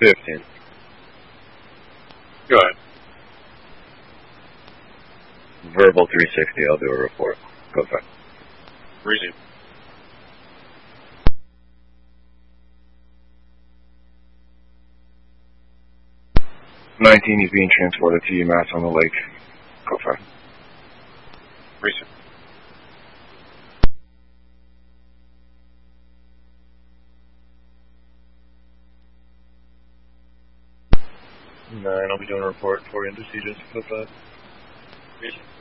15. Go ahead. Verbal 360, I'll do a report. Go fast. Resume. He's being transported to UMass on the lake. Go fast. Resume. I'll be doing a report for indices. Go fast. Resume.